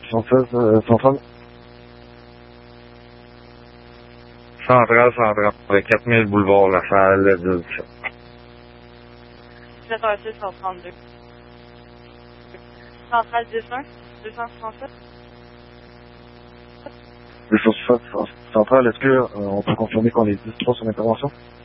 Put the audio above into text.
76, centrale. Centrale, 4000 boulevard La Salle, 217. 7h6, 132. Centrale 10-1, 267. 267, centrale, est-ce que on peut confirmer qu'on est 10-3 sur l'intervention?